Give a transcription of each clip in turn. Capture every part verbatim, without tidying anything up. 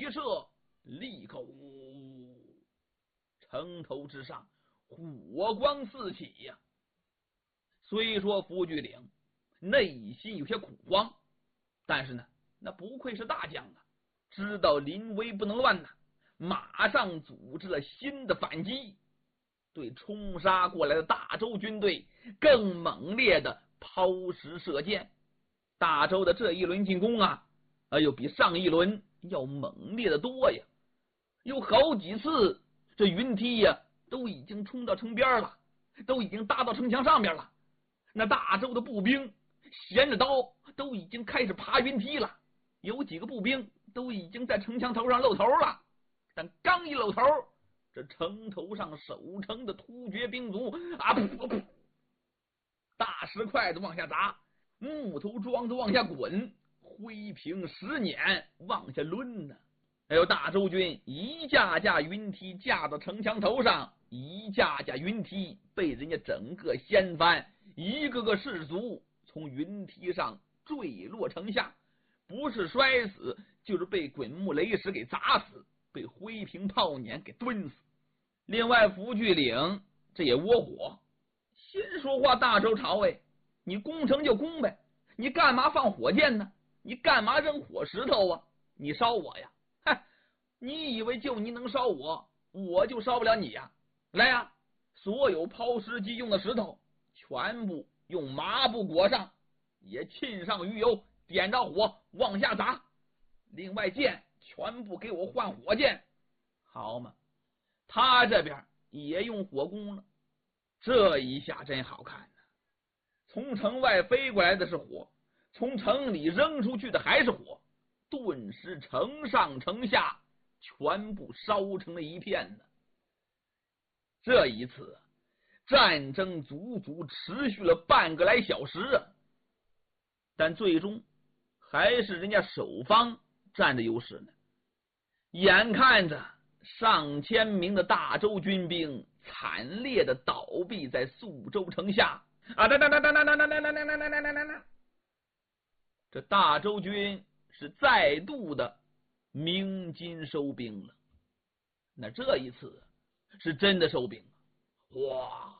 一射，立刻呜，城头之上火光四起呀、啊。虽说福聚岭内心有些恐慌，但是呢，那不愧是大将啊，知道临危不能乱呐、啊，马上组织了新的反击，对冲杀过来的大周军队更猛烈的抛石射箭。大周的这一轮进攻啊，哎呦，比上一轮要猛烈的多呀！有好几次，这云梯呀都已经冲到城边了，都已经搭到城墙上边了。那大周的步兵衔着刀，都已经开始爬云梯了。有几个步兵都已经在城墙头上露头了。但刚一露头，这城头上守城的突厥兵卒啊，噗噗噗，大石块子往下砸，木头桩子往下滚，灰瓶石碾往下抡呢。还有大周军一架架云梯架到城墙头上，一架架云梯被人家整个掀翻，一个个士卒从云梯上坠落城下，不是摔死就是被滚木雷石给砸死，被灰瓶炮碾给蹲死。另外福聚岭这也窝火，先说话大周朝哎，你攻城就攻呗，你干嘛放火箭呢？你干嘛扔火石头啊？你烧我呀？嗨，你以为就你能烧我，我就烧不了你呀？来呀，所有抛石机用的石头全部用麻布裹上，也浸上鱼油，点着火往下砸。另外箭全部给我换火箭，好嘛？他这边也用火攻了，这一下真好看呢、啊！从城外飞过来的是火，从城里扔出去的还是火，顿时城上城下全部烧成了一片呢。这一次战争足足持续了半个来小时啊，但最终还是人家守方占着优势呢。眼看着上千名的大周军兵惨烈的倒闭在宿州城下啊！哒哒哒哒哒哒哒哒哒哒哒哒哒哒！这大周军是再度的鸣金收兵了。那这一次是真的收兵了，哇！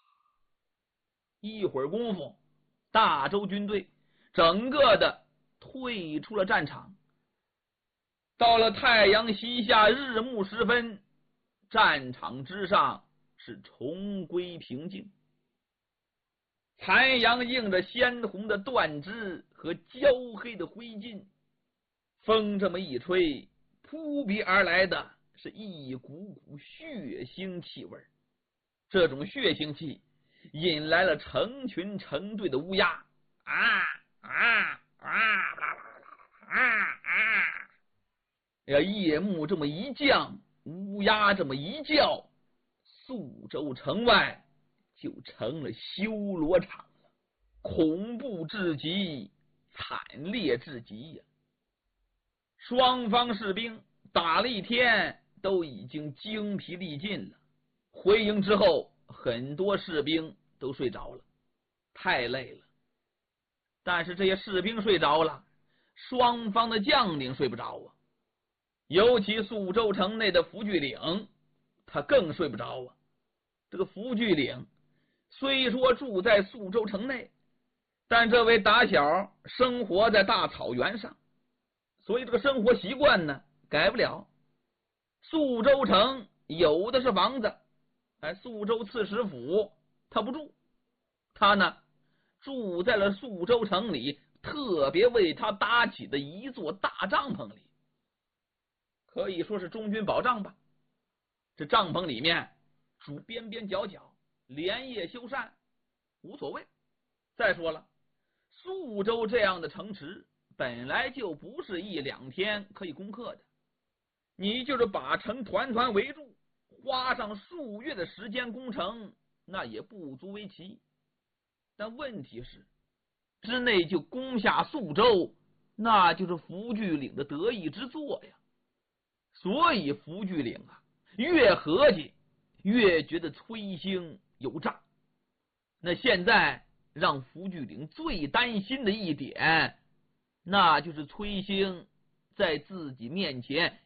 一会儿功夫，大周军队整个的退出了战场。到了太阳西下，日暮时分，战场之上是重归平静。残阳映着鲜红的断枝和焦黑的灰烬，风这么一吹，扑鼻而来的是一股股血腥气味。这种血腥气引来了成群成队的乌鸦，啊啊啊啊啊！呀，夜幕这么一降，乌鸦这么一叫，宿州城外就成了修罗场了，恐怖至极，惨烈至极呀！双方士兵打了一天，都已经精疲力尽了。回营之后，很多士兵都睡着了，太累了。但是这些士兵睡着了，双方的将领睡不着啊。尤其宿州城内的福聚岭，他更睡不着啊。这个福聚岭虽说住在宿州城内，但这位打小生活在大草原上，所以这个生活习惯呢改不了。宿州城有的是房子，哎，宿州刺史府他不住，他呢住在了宿州城里特别为他搭起的一座大帐篷里，可以说是中军保障吧。这帐篷里面主边边角角连夜修缮，无所谓。再说了，宿州这样的城池本来就不是一两天可以攻克的，你就是把城团团围住，花上数月的时间攻城，那也不足为奇。但问题是，之内就攻下宿州，那就是福聚岭的得意之作呀。所以福聚岭啊，越合计越觉得崔兴有诈。那现在让福聚岭最担心的一点，那就是崔兴在自己面前